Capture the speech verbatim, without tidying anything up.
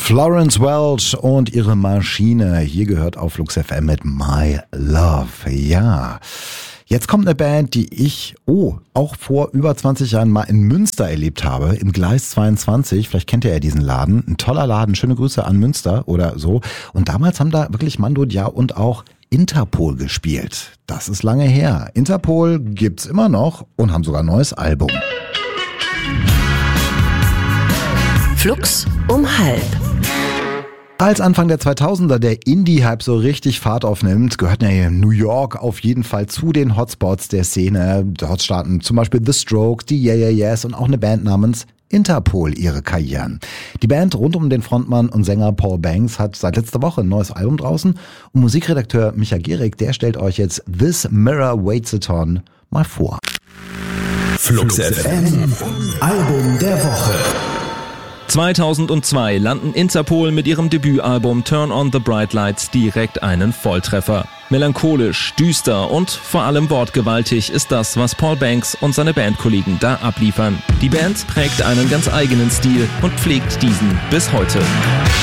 Florence Welch und ihre Maschine. Hier gehört auf Flux F M mit My Love. Ja, jetzt kommt eine Band, die ich, oh, auch vor über zwanzig Jahren mal in Münster erlebt habe, im Gleis zweiundzwanzig. Vielleicht kennt ihr ja diesen Laden. Ein toller Laden, schöne Grüße an Münster oder so. Und damals haben da wirklich Mando Diao und auch Interpol gespielt. Das ist lange her. Interpol gibt's immer noch und haben sogar ein neues Album. Flux um halb. Als Anfang der zweitausender der Indie-Hype so richtig Fahrt aufnimmt, gehört ja hier New York auf jeden Fall zu den Hotspots der Szene. Dort starten zum Beispiel The Strokes, die Yeah Yeah Yeahs und auch eine Band namens Interpol ihre Karrieren. Die Band rund um den Frontmann und Sänger Paul Banks hat seit letzter Woche ein neues Album draußen und Musikredakteur Micha Gehrig, der stellt euch jetzt This Mirror Waits a Ton mal vor. Flux F M, Album der Woche. zweitausendzwei landen Interpol mit ihrem Debütalbum Turn on the Bright Lights direkt einen Volltreffer. Melancholisch, düster und vor allem wortgewaltig ist das, was Paul Banks und seine Bandkollegen da abliefern. Die Band prägt einen ganz eigenen Stil und pflegt diesen bis heute.